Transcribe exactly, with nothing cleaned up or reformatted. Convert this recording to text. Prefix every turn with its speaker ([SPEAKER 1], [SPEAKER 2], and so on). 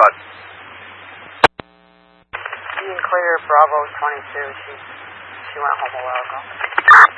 [SPEAKER 1] bud.
[SPEAKER 2] Being clear, Bravo twenty-two. She, she went home a while ago.